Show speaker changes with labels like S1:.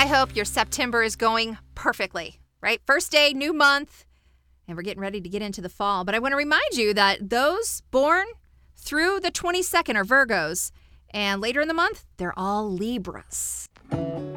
S1: I hope your September is going perfectly, right? First day, new month, and we're getting ready to get into the fall. But I want to remind you that those born through the 22nd are Virgos, and later in the month, they're all Libras.